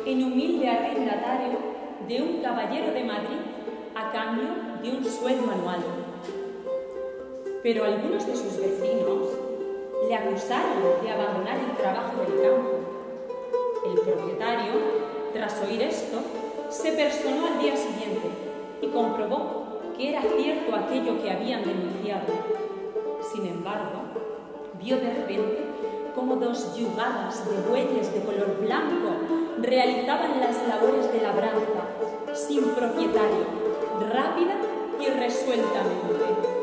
en humilde arrendatario de un caballero de Madrid a cambio de un sueldo anual. Pero algunos de sus vecinos le acusaron de abandonar el trabajo del campo. El propietario, tras oír esto, se personó al día siguiente y comprobó que era cierto aquello que habían denunciado. Sin embargo, vio de repente cómo 2 yugadas de bueyes de color blanco realizaban las labores de labranza, sin propietario, rápida y resueltamente.